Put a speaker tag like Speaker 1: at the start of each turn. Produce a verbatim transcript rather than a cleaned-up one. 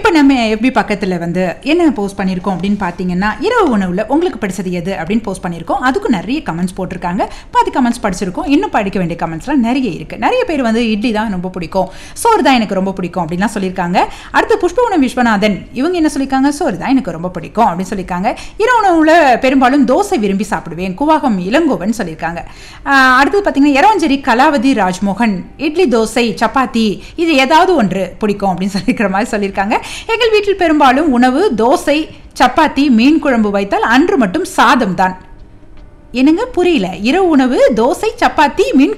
Speaker 1: நம்ம எஃபி பக்கத்தில் வந்து என்ன போஸ்ட் பண்ணியிருக்கோம் அப்படின்னு பார்த்தீங்கன்னா, இரவு உணவில் உங்களுக்கு பிடிச்சது எது அப்படின்னு போஸ்ட் பண்ணியிருக்கோம். அதுக்கும் நிறைய கமெண்ட்ஸ் போட்டிருக்காங்க. பாதி கமெண்ட்ஸ் படிச்சிருக்கோம். இன்னும் படிக்க வேண்டிய கமெண்ட்ஸ்லாம் நிறைய இருக்குது. நிறைய பேர் வந்து இட்லி தான் ரொம்ப பிடிக்கும், சோறு தான் எனக்கு ரொம்ப பிடிக்கும் அப்படின்லாம் சொல்லியிருக்காங்க. அடுத்து புஷ்பவனம் விஸ்வநாதன் இவங்க என்ன சொல்லியிருக்காங்க, சோறு தான் எனக்கு ரொம்ப பிடிக்கும் அப்படின்னு சொல்லியிருக்காங்க. இரவு உணவில் பெரும்பாலும் தோசை விரும்பி சாப்பிடுவேன், குவாகம் இளங்கோவன் சொல்லியிருக்காங்க. அடுத்து பார்த்தீங்கன்னா எரவஞ்சேரி கலாவதி ராஜ்மோகன் இட்லி தோசை சப்பாத்தி இது ஏதாவது ஒன்று பிடிக்கும் அப்படின்னு சொல்லியிருக்கிற மாதிரி சொல்லியிருக்காங்க. எங்கள் வீட்டில் பெரும்பாலும் உணவு தோசை சப்பாத்தி மீன் குழம்பு வைத்தால் அன்று மட்டும் சாதம் தான். என்னங்க புரியல? இரவு உணவு தோசை சப்பாத்தி மீன்